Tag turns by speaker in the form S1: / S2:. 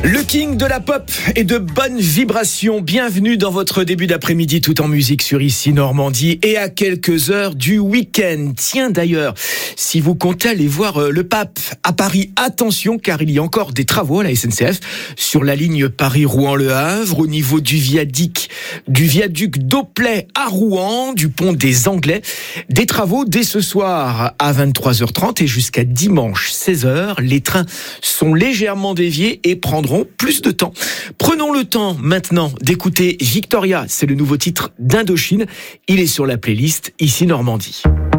S1: Le king de la pop et de bonnes vibrations. Bienvenue dans votre début d'après-midi tout en musique sur Ici Normandie et à quelques heures du week-end. Tiens d'ailleurs, si vous comptez aller voir le pape à Paris, attention car il y a encore des travaux à la SNCF sur la ligne Paris-Rouen-Le Havre au niveau du viaduc d'Auplay à Rouen, du pont des Anglais. Des travaux dès ce soir à 23h30 et jusqu'à dimanche 16h. Les trains sont légèrement déviés et prendront plus de temps. Prenons le temps maintenant d'écouter Victoria, c'est le nouveau titre d'Indochine. Il est sur la playlist Ici Normandie.